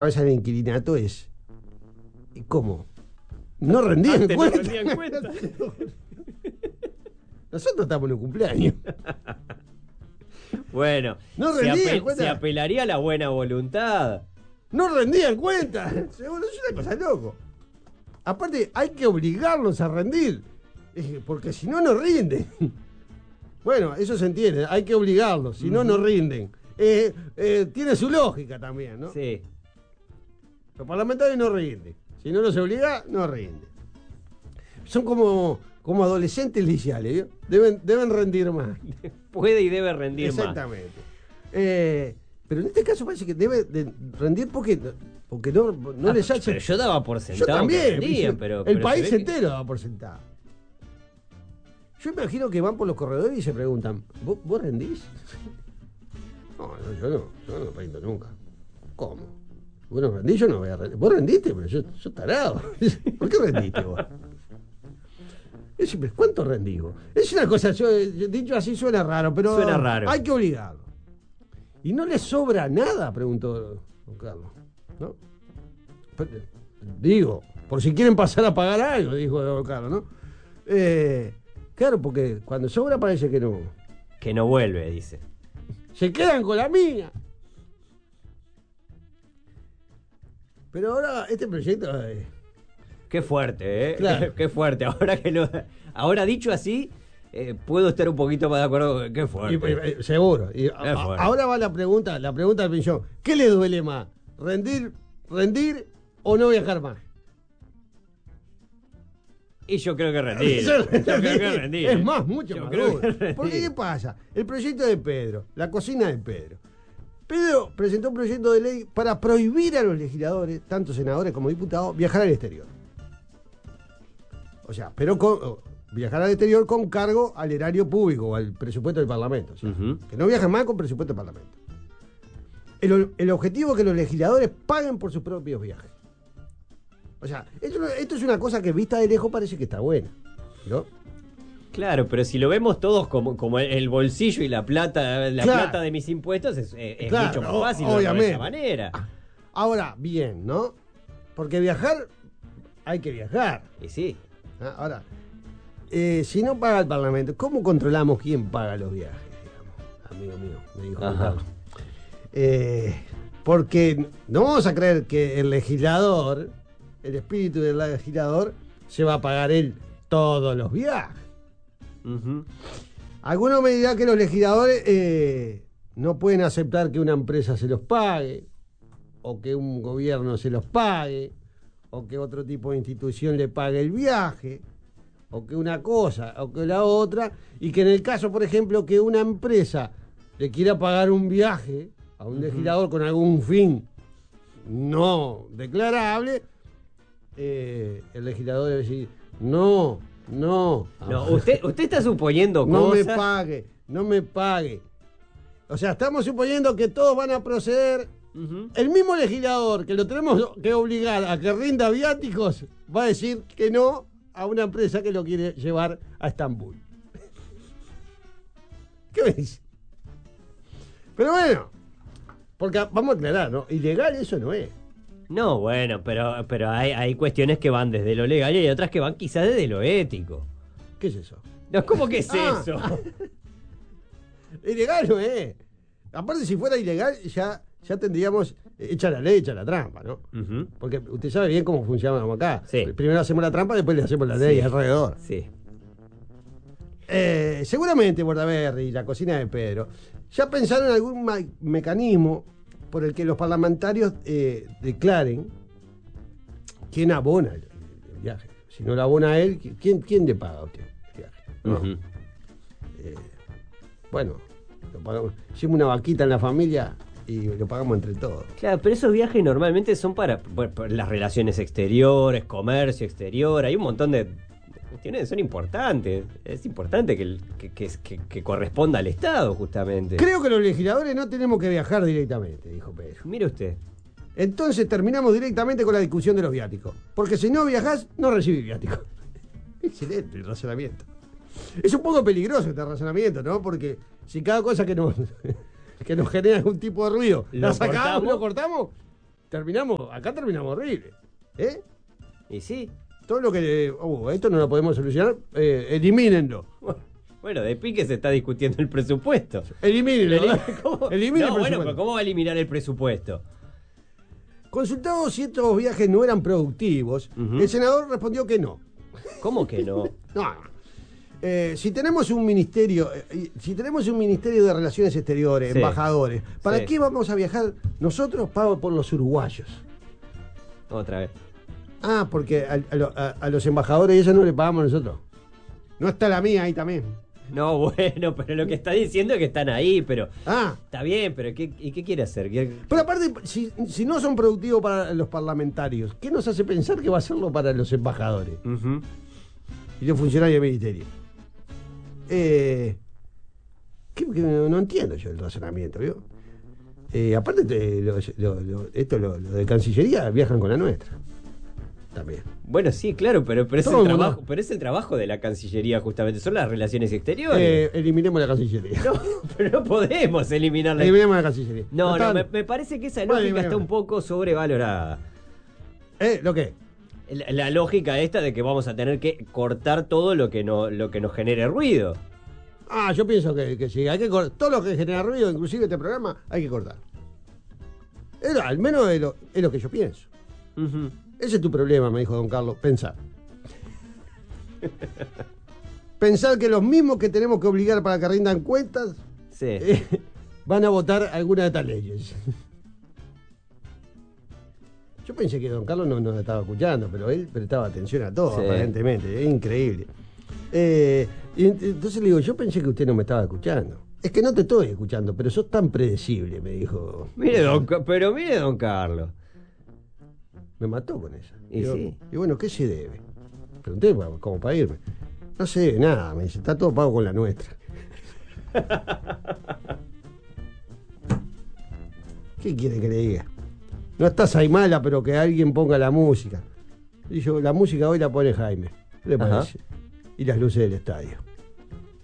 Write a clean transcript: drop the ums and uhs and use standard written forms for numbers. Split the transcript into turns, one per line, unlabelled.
cabeza del inquilinato es, ¿y cómo? No rendían
Antes
cuenta.
no rendían cuenta.
Nosotros estamos en un cumpleaños.
Bueno,
No
se,
rendían cuenta.
se apelaría a la buena voluntad.
No rendían cuenta. Seguro, es una cosa loco. Aparte, hay que obligarlos a rendir. Porque si no, no rinden. Bueno, eso se entiende. Hay que obligarlos. Si no, no rinden. Tiene su lógica también, ¿no?
Sí.
Los parlamentarios no rinden. Si no los obliga, no rinden. Son como adolescentes liciales, ¿vio? Deben rendir más.
Puede y debe rendir
Exactamente. Pero en este caso parece que debe de rendir porque no les hace.
Pero yo daba por
Yo
sentado
también.
que rendían, pero
el
se
país
ve que-
entero daba por sentado. Yo imagino que van por los corredores y se preguntan, ¿vos rendís? No, yo no rindo nunca. ¿Cómo? ¿Vos no rendís? Yo no voy a rendir. ¿Vos rendiste? Pero yo tarado. ¿Por qué rendiste vos? Yo siempre, ¿cuánto rendí vos? Es una cosa, yo dicho así suena raro, pero
Suena raro.
hay que obligarlo. ¿Y no le sobra nada? Preguntó don Carlos. ¿No? Digo, por si quieren pasar a pagar algo, dijo don Carlos, ¿no? Claro, porque cuando sobra parece que no.
Que no vuelve, dice.
Se quedan con la mía. Pero ahora este proyecto...
Qué fuerte, ¿eh?
Claro.
Qué fuerte. Ahora dicho así, puedo estar un poquito más de acuerdo. Qué fuerte.
seguro.
fuerte.
Ahora va la pregunta del millón. ¿Qué le duele más? ¿Rendir o no viajar más?
Y yo creo que rendir.
Yo
Yo creo que rendir.
Es más, mucho
Yo
más
creo
duro.
que rendir.
Porque ¿qué pasa? El proyecto de Pedro, la cocina de Pedro. Pedro presentó un proyecto de ley para prohibir a los legisladores, tanto senadores como diputados, viajar al exterior. O sea, pero viajar al exterior con cargo al erario público o al presupuesto del Parlamento. O sea, que no viajen más con presupuesto del Parlamento. El objetivo es que los legisladores paguen por sus propios viajes. O sea, esto es una cosa que vista de lejos parece que está buena, ¿no?
Claro, pero si lo vemos todos como el bolsillo y la plata plata de mis impuestos, es
Claro,
mucho más fácil verlo
obviamente.
de esa manera.
Ahora, bien, ¿no? Porque viajar, hay que viajar.
Y sí.
¿Ah? Ahora, si no paga el Parlamento, ¿cómo controlamos quién paga los viajes? Digamos? Amigo mío, me dijo Juan
Ajá.
Carlos. Porque no vamos a creer que el legislador, el espíritu del legislador, se va a pagar él todos los viajes.
Ujú.
Algunos me dirán que los legisladores no pueden aceptar que una empresa se los pague, o que un gobierno se los pague, o que otro tipo de institución le pague el viaje, o que una cosa, o que la otra, y que en el caso, por ejemplo, que una empresa le quiera pagar un viaje a un legislador con algún fin no declarable, el legislador debe decir, no,
usted está suponiendo
no me
cosas.
pague, no me pague. O sea, estamos suponiendo que todos van a proceder.
Ujú.
El mismo legislador que lo tenemos que obligar a que rinda viáticos va a decir que no a una empresa que lo quiere llevar a Estambul. ¿Qué me dice? Pero bueno, porque vamos a aclarar, ¿no? Ilegal eso no es.
No, bueno, pero hay cuestiones que van desde lo legal y hay otras que van quizás desde lo ético.
¿Qué es eso?
No, ¿cómo que es eso?
Ilegal no es. Aparte, si fuera ilegal, ya tendríamos hecha la ley, hecha la trampa, ¿no?
Ujú.
Porque usted sabe bien cómo funcionamos acá.
Sí.
Primero hacemos la trampa, después le hacemos la ley
Sí.
alrededor.
Sí.
Seguramente Bordaberry y la cocina de Pedro ya pensaron en algún mecanismo por el que los parlamentarios declaren quién abona el viaje. Si no lo abona él, ¿quién le paga a usted el viaje? No.
Ujú.
Bueno, lo pagamos. Hicimos una vaquita en la familia y lo pagamos entre todos.
Claro, pero esos viajes normalmente son para las relaciones exteriores, comercio exterior, hay un montón de cuestiones que son importantes. Es importante que corresponda al Estado, justamente.
Creo que los legisladores no tenemos que viajar directamente, dijo Pedro.
Mire usted.
Entonces terminamos directamente con la discusión de los viáticos. Porque si no viajás, no recibís viáticos. Excelente el razonamiento. Es un poco peligroso este razonamiento, ¿no? Porque si cada cosa que nos genera algún tipo de ruido,
¿Lo
la sacamos,
cortamos?
lo cortamos, acá terminamos horrible. ¿Eh?
Y sí.
Todo lo que... esto no lo podemos solucionar, elimínenlo.
Bueno, de pique se está discutiendo el presupuesto.
Elimínenlo.
¿Cómo?
Eliminen
No,
el
bueno,
presupuesto.
pero ¿cómo va a eliminar el presupuesto?
Consultados si estos viajes no eran productivos, el senador respondió que no.
¿Cómo que no?
No. Si tenemos un ministerio de Relaciones Exteriores,
Sí.
embajadores, ¿para
Sí.
qué vamos a viajar nosotros pagos por los uruguayos?
Otra vez.
Ah, porque a los embajadores ellos no le pagamos nosotros. No está la mía ahí también.
No, bueno, pero lo que está diciendo es que están ahí, pero...
Ah,
Está bien, pero ¿y qué quiere hacer?
pero aparte, si no son productivos para los parlamentarios, ¿qué nos hace pensar que va a hacerlo para los embajadores
Ujú.
y los funcionarios del ministerio? No entiendo yo el razonamiento, ¿vio? Aparte, lo de Cancillería viajan con la nuestra. También.
Bueno, sí, claro, pero es
Todo
el
el mundo.
trabajo, pero es el trabajo de la Cancillería justamente, son las relaciones exteriores.
Eliminemos la Cancillería.
No, pero no podemos eliminarla.
Eliminemos la Cancillería.
No,
están-
me parece que esa
Bueno,
lógica está
bueno.
un poco sobrevalorada.
¿Lo qué?
La lógica esta de que vamos a tener que cortar todo lo que nos genere ruido.
Ah, yo pienso que sí, hay que cortar. Todo lo que genera ruido, inclusive este programa, hay que cortar. Al menos es lo que yo pienso.
Ujú.
Ese es tu problema, me dijo don Carlos, pensar. Pensar que los mismos que tenemos que obligar para que rindan cuentas
Sí.
van a votar alguna de estas leyes. Yo pensé que don Carlos no nos estaba escuchando, pero él prestaba atención a todo,
Sí.
aparentemente. Es increíble. Y entonces le digo, yo pensé que usted no me estaba escuchando. Es que no te estoy escuchando, pero sos tan predecible, me dijo.
Mire, mire, don Carlos.
Me mató con esa.
Y sí.
Y bueno, ¿qué se debe? Pregunté como para irme. No sé, nada, me dice, está todo pago con la nuestra. ¿Qué quiere que le diga? No estás ahí mala, pero que alguien ponga la música. Y yo, la música hoy la pone Jaime. ¿Qué le
Ajá.
parece? Y las luces del estadio.